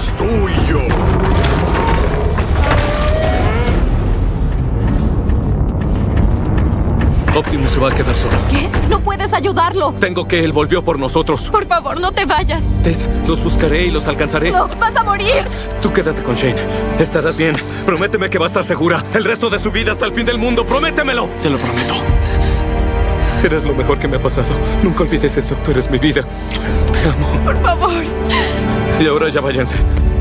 es tuyo. Optimus se va a quedar solo. ¿Qué? No puedes ayudarlo. Tengo que él volvió por nosotros. Por favor, no te vayas. Tess, los buscaré y los alcanzaré. No, vas a morir. Tú quédate con Shane. Estarás bien. Prométeme que va a estar segura el resto de su vida hasta el fin del mundo. ¡Prométemelo! Se lo prometo. Eres lo mejor que me ha pasado. Nunca olvides eso. Tú eres mi vida. Te amo. Por favor. Y ahora ya váyanse.